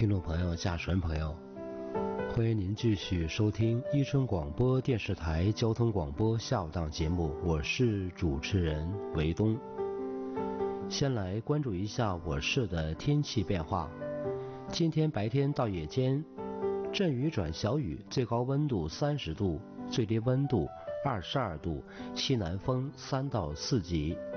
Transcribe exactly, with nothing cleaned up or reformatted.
听众朋友、驾驶员朋友，欢迎您继续收听伊春广播电视台交通广播下午档节目，我是主持人维东。先来关注一下我市的天气变化。今天白天到夜间，阵雨转小雨，最高温度三十度，最低温度二十二度，西南风三到四级。